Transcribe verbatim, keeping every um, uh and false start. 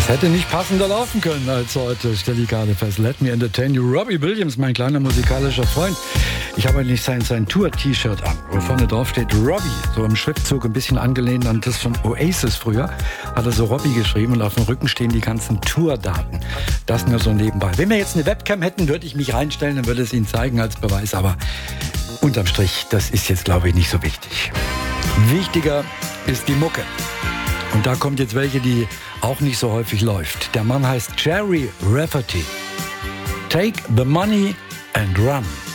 hätte nicht passender laufen können als heute, stelle ich gerade fest. Let me entertain you. Robbie Williams, mein kleiner musikalischer Freund. Ich habe eigentlich sein, sein Tour-T-Shirt an, wo vorne drauf steht Robbie, so im Schriftzug ein bisschen angelehnt an das von Oasis früher. Hat er so Robbie geschrieben und auf dem Rücken stehen die ganzen Tourdaten. Das nur so nebenbei. Wenn wir jetzt eine Webcam hätten, würde ich mich reinstellen, dann würde es Ihnen zeigen als Beweis. Aber unterm Strich, das ist jetzt, glaube ich, nicht so wichtig. Wichtiger ist die Mucke. Und da kommt jetzt welche, die auch nicht so häufig läuft. Der Mann heißt Gerry Rafferty. Take the money and run.